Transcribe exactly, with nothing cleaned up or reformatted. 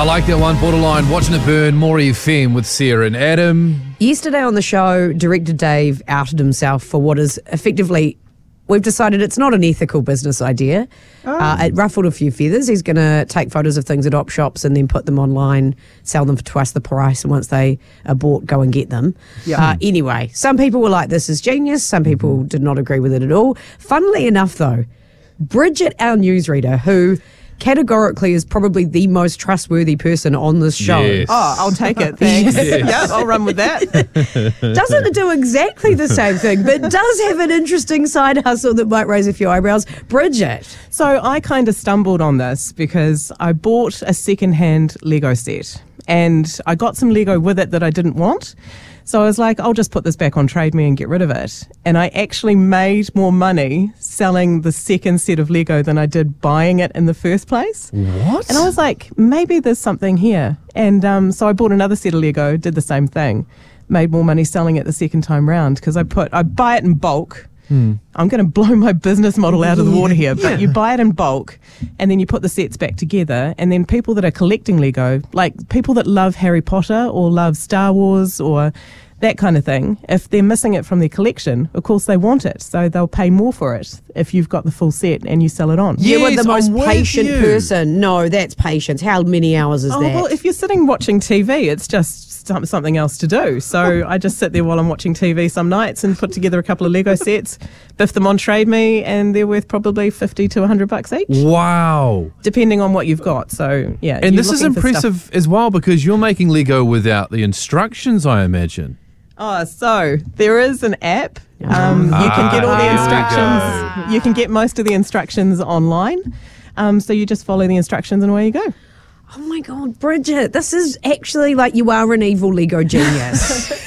like that one. Borderline, Watching It Burn, More F M with Sarah and Adam. Yesterday on the show, director Dave outed himself for what is effectively, we've decided it's not an ethical business idea. Oh. Uh, it ruffled a few feathers. He's going to take photos of things at op shops and then put them online, sell them for twice the price, and once they are bought, go and get them. Yep. Uh, anyway, some people were like, this is genius. Some people did not agree with it at all. Funnily enough, though, Bridget, our newsreader, who categorically is probably the most trustworthy person on this show. Yes. Oh, I'll take it. Thanks. Yes. Yeah, I'll run with that. Doesn't do exactly the same thing, but does have an interesting side hustle that might raise a few eyebrows. Bridget. So I kind of stumbled on this because I bought a second-hand Lego set and I got some Lego with it that I didn't want. So I was like, I'll just put this back on Trade Me and get rid of it. And I actually made more money selling the second set of Lego than I did buying it in the first place. What? And I was like, maybe there's something here. And um, so I bought another set of Lego, did the same thing, made more money selling it the second time round because I put, I buy it in bulk. Hmm. I'm going to blow my business model out of the water here, but you buy it in bulk and then you put the sets back together, and then people that are collecting Lego, like people that love Harry Potter or love Star Wars or that kind of thing, if they're missing it from their collection, of course they want it, so they'll pay more for it if you've got the full set and you sell it on. You Yes, are the most I'm with patient you. person. No, that's patience. How many hours is Oh, that? well, if you're sitting watching T V, it's just some- something else to do. So I just sit there while I'm watching T V some nights and put together a couple of Lego sets, biff them on Trade Me, and they're worth probably fifty to one hundred bucks each, Wow. depending on what you've got. So, yeah. And you're this is looking for stuff- impressive as well because you're making Lego without the instructions, I imagine. Oh, so there is an app. Um, you can get all the Ah, there we instructions. You can get most of the instructions online. Um, so you just follow the instructions and away you go. Oh my God, Bridget, this is actually like you are an evil Lego genius.